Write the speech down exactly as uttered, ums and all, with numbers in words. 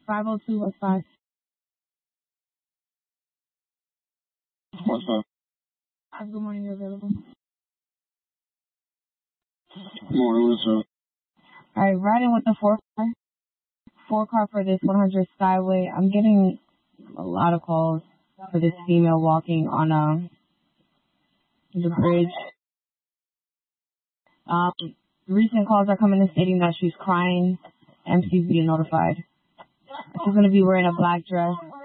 five oh two West five. What's up? Hi, good morning, you're available. Morning, what's up? Alright, riding with the four car. Four car for this one hundred Skyway. I'm getting a lot of calls for this female walking on um the bridge. Um, recent calls are coming in stating that she's crying. M C V notified. She's going to be wearing a black dress.